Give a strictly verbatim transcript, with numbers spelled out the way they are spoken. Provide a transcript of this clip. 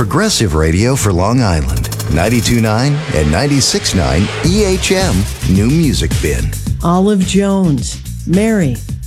progressive radio for Long Island. ninety-two point nine and ninety-six point nine E H M New Music Bin. Olive Jones, Mary,